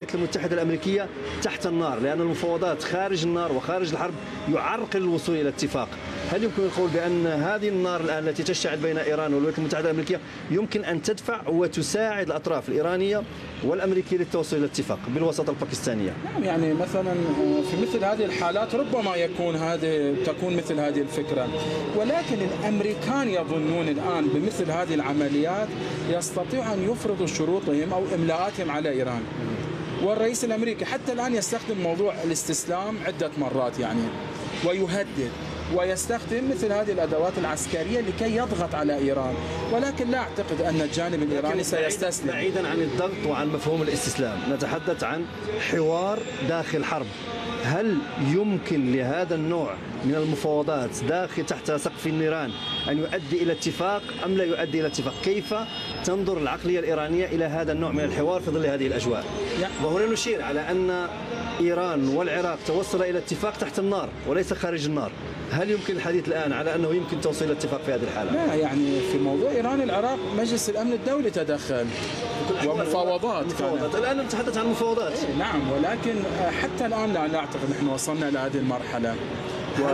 الولايات المتحدة الأمريكية تحت النار، لأن المفاوضات خارج النار وخارج الحرب يعرقل الوصول إلى اتفاق. هل يمكن القول بأن هذه النار الآن التي تشتعل بين إيران والولايات المتحدة الأمريكية يمكن أن تدفع وتساعد الأطراف الإيرانية والأمريكية للتوصل إلى اتفاق بالوساطة الباكستانية؟ نعم، يعني مثلا في مثل هذه الحالات ربما تكون مثل هذه الفكرة، ولكن الأمريكان يظنون الآن بمثل هذه العمليات يستطيعوا أن يفرضوا شروطهم أو إملاءاتهم على إيران. والرئيس الأمريكي حتى الآن يستخدم موضوع الاستسلام عدة مرات يعني، ويهدد ويستخدم مثل هذه الأدوات العسكرية لكي يضغط على إيران، ولكن لا أعتقد أن الجانب الإيراني سيستسلم. بعيدا عن الضغط وعن مفهوم الاستسلام، نتحدث عن حوار داخل حرب. هل يمكن لهذا النوع من المفاوضات داخل تحت سقف النيران أن يؤدي إلى اتفاق أم لا يؤدي إلى اتفاق؟ كيف تنظر العقلية الإيرانية إلى هذا النوع من الحوار في ظل هذه الأجواء؟ وهنا نشير على أن إيران والعراق توصل إلى اتفاق تحت النار وليس خارج النار. هل يمكن الحديث الآن على أنه يمكن توصيل إلى اتفاق في هذه الحالة؟ لا، يعني في موضوع إيران العراق مجلس الأمن الدولي تدخل ومفاوضات الآن نتحدث عن مفاوضات. نعم، ولكن حتى الآن لا أعتقد نحن وصلنا إلى هذه المرحلة.